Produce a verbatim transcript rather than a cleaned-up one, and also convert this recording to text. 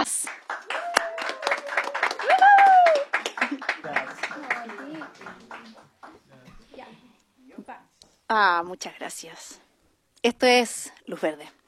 más. Ah, muchas gracias. Esto es Luz Verde.